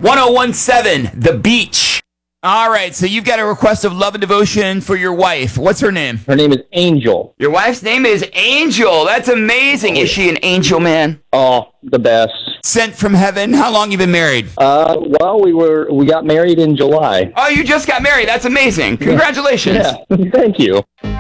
1017, The Beach. All right, so you've got a request of love and devotion for your wife. What's her name? Her name is Angel. Your wife's name is Angel. That's amazing. Is she an angel, man? Oh, the best. Sent from heaven. How long you been married? Well, we got married in July. Oh, you just got married. That's amazing. Congratulations. Yeah, thank you.